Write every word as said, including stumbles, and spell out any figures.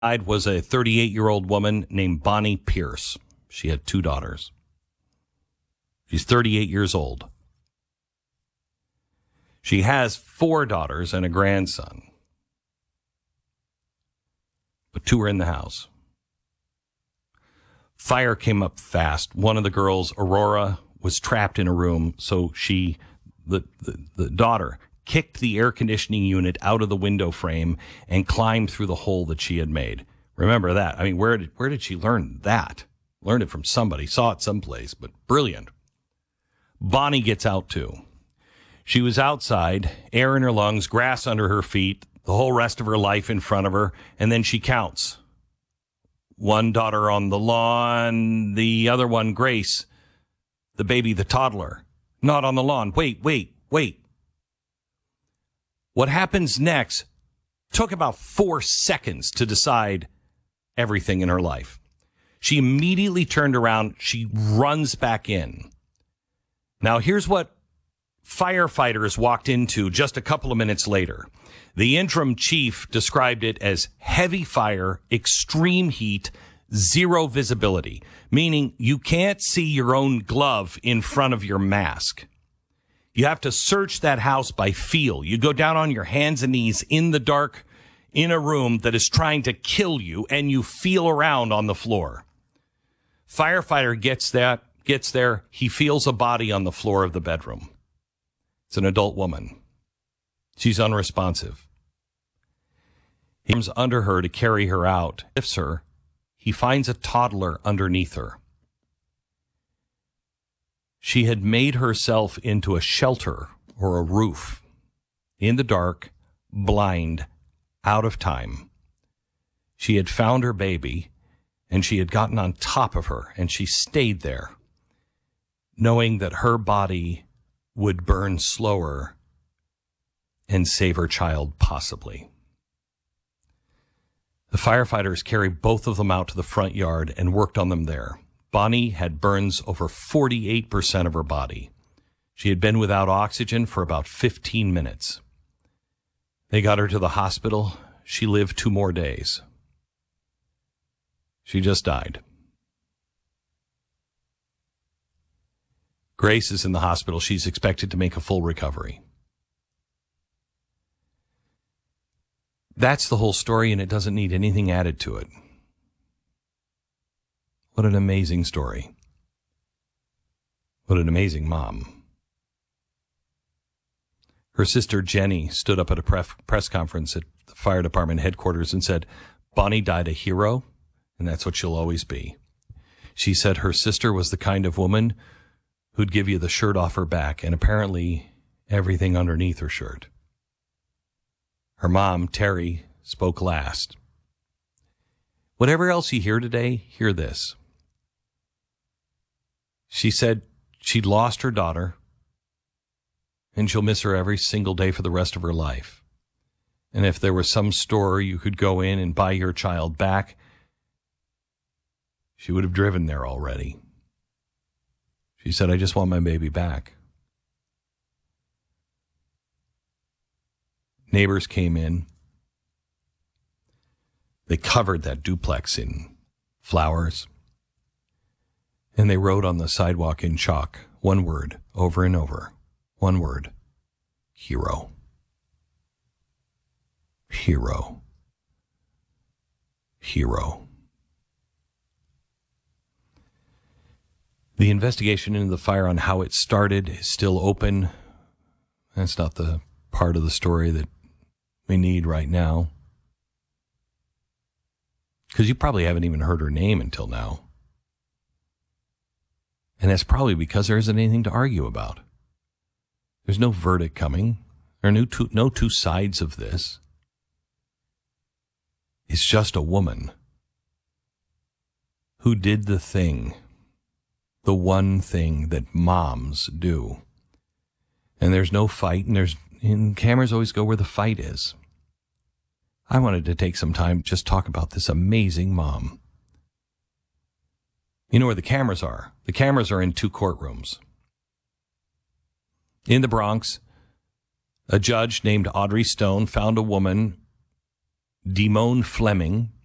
was a thirty-eight-year-old woman named Bonnie Pierce. She had two daughters. She's thirty-eight years old. She has four daughters and a grandson. But two are in the house. Fire came up fast. One of the girls, Aurora, was trapped in a room, so she, the, the, the daughter, kicked the air conditioning unit out of the window frame and climbed through the hole that she had made. Remember that. I mean, where did where did she learn that? Learned it from somebody, saw it someplace, but brilliant. Bonnie gets out too. She was outside, air in her lungs, grass under her feet, the whole rest of her life in front of her, and then she counts. One daughter on the lawn, the other one, Grace, the baby, the toddler, not on the lawn. Wait, wait, wait. What happens next took about four seconds to decide everything in her life. She immediately turned around. She runs back in. Now, here's what firefighters walked into just a couple of minutes later. The interim chief described it as heavy fire, extreme heat, zero visibility, meaning you can't see your own glove in front of your mask. You have to search that house by feel. You go down on your hands and knees in the dark in a room that is trying to kill you, and you feel around on the floor. Firefighter gets that, gets there. He feels a body on the floor of the bedroom. It's an adult woman. She's unresponsive. He comes under her to carry her out. Lifts her. He finds a toddler underneath her. She had made herself into a shelter or a roof. In the dark, blind, out of time. She had found her baby, and she had gotten on top of her, and she stayed there, knowing that her body would burn slower and save her child, possibly. The firefighters carried both of them out to the front yard and worked on them there. Bonnie had burns over forty-eight percent of her body. She had been without oxygen for about fifteen minutes. They got her to the hospital. She lived two more days. She just died. Grace is in the hospital. She's expected to make a full recovery. That's the whole story, and it doesn't need anything added to it. What an amazing story. What an amazing mom. Her sister Jenny stood up at a pref- press conference at the fire department headquarters and said, Bonnie died a hero, and that's what she'll always be. She said her sister was the kind of woman who'd give you the shirt off her back and apparently everything underneath her shirt. Her mom, Terry, spoke last. Whatever else you hear today, hear this. She said she'd lost her daughter, and she'll miss her every single day for the rest of her life. And if there was some store you could go in and buy your child back, she would have driven there already. She said, I just want my baby back. Neighbors came in. They covered that duplex in flowers. And they wrote on the sidewalk in chalk, one word, over and over. One word, hero. Hero. Hero. The investigation into the fire on how it started is still open. That's not the part of the story that we need right now. Because you probably haven't even heard her name until now. And that's probably because there isn't anything to argue about. There's no verdict coming. There are no two, no two sides of this. It's just a woman who did the thing, the one thing that moms do. And there's no fight, and there's and cameras always go where the fight is. I wanted to take some time to just talk about this amazing mom. You know where the cameras are? The cameras are in two courtrooms. In the Bronx, a judge named Audrey Stone found a woman, Demone Fleming,